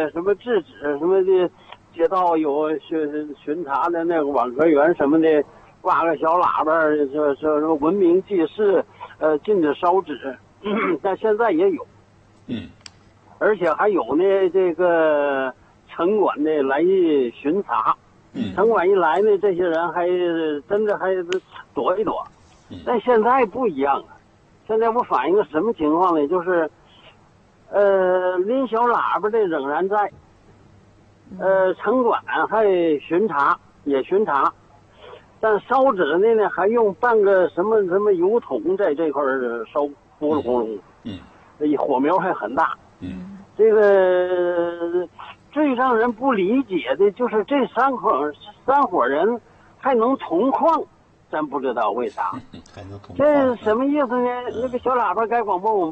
什么制止什么的，街道有巡查的那个网格员什么的，挂个小喇叭，这文明记事，禁止烧纸，但现在也有，而且还有呢，这个城管的来巡查，城管一来呢，这些人还真的还躲一躲，但现在不一样了，现在我反映个什么情况呢？就是，拎小喇叭的仍然在，城管还巡查，但烧纸的呢还用半个什么油桶在这块烧，呼噜呼噜，火苗还很大，这个最让人不理解的就是这三伙人还能同框，真不知道为啥。这什么意思呢？那个小喇叭该广播，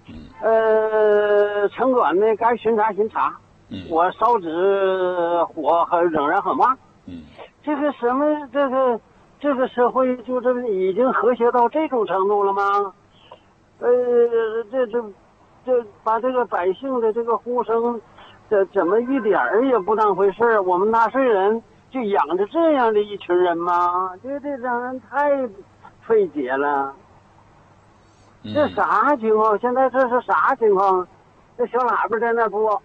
城管呢该巡查，我烧纸火仍然很旺。这个什么这个社会就这已经和谐到这种程度了吗？这把这个百姓的这个呼声，怎么一点儿也不当回事？我们纳税人就养着这样的一群人吗？这让人太费解了。这啥情况？现在这是啥情况？这小喇叭在那播，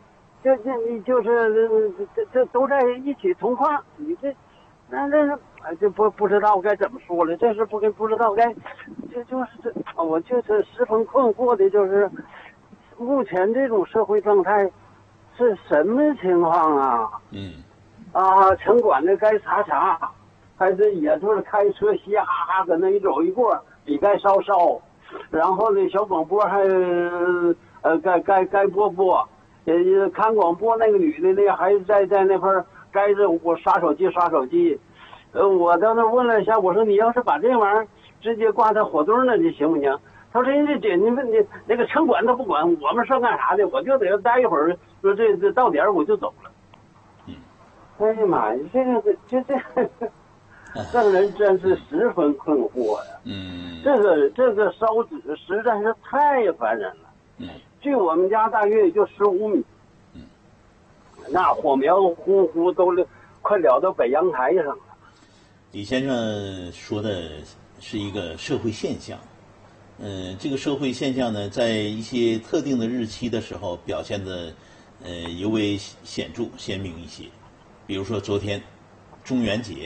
这都在一起同框。你这，这不知道该怎么说了。这是不知道该，我就是十分困惑的，就是目前这种社会状态是什么情况啊？城管的该查，还是也就是开车嘻哈哈搁那一走一过，你该烧。然后呢，小广播还该播，看广播那个女的呢，还在那块该是我刷手机。我到那问了一下，我说你要是把这玩意儿直接挂在火堆那，你行不行？他说人家你那个城管他不管，我们是干啥的？我就得待一会儿，说这到点我就走了。哎呀妈呀，这让人真是十分困惑呀！这个烧纸实在是太烦人了。距我们家大约也就15米。那火苗呼都快燎到北阳台上了。 李先生说的是一个社会现象。这个社会现象呢，在一些特定的日期的时候表现的尤为显著鲜明一些。比如说昨天中元节。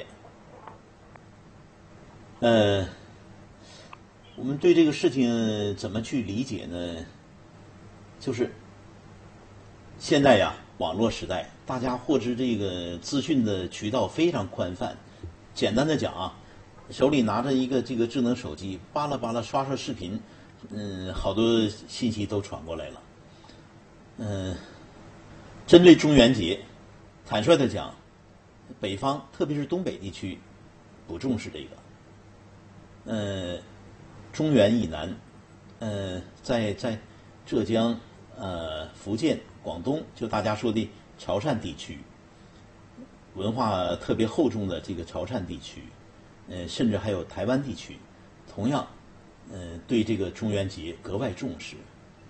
我们对这个事情怎么去理解呢？就是现在呀，网络时代，大家获知这个资讯的渠道非常宽泛。简单的讲啊，手里拿着一个这个智能手机，巴拉巴拉刷视频，好多信息都传过来了。针对中元节，坦率的讲，北方特别是东北地区不重视这个。中原以南，在浙江、福建、广东，就大家说的潮汕地区，文化特别厚重的这个潮汕地区，甚至还有台湾地区，同样，对这个中元节格外重视。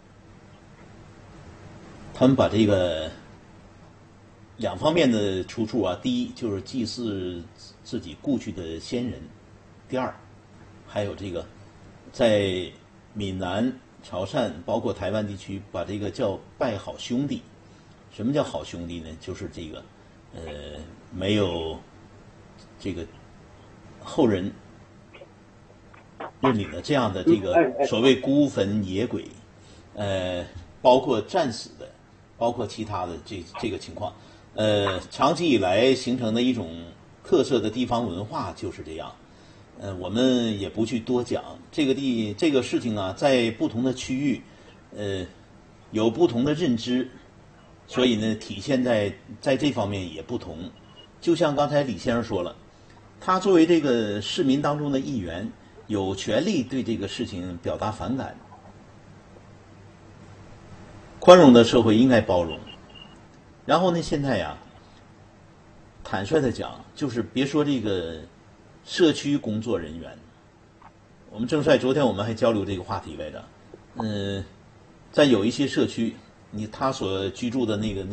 他们把这个两方面的出处啊，第一就是祭祀自己故去的先人，第二，还有这个在闽南、潮汕，包括台湾地区，把这个叫拜好兄弟。什么叫好兄弟呢？就是这个没有这个后人认领的这样的这个所谓孤坟野鬼，包括战死的，包括其他的这个情况，长期以来形成的一种特色的地方文化就是这样。我们也不去多讲这个事情啊，在不同的区域，有不同的认知，所以呢，体现在这方面也不同。就像刚才李先生说了，他作为这个市民当中的一员，有权利对这个事情表达反感。宽容的社会应该包容。然后呢，现在呀，坦率的讲，就是别说这个社区工作人员，我们郑帅昨天我们还交流这个话题来着。在有一些社区，他所居住的那个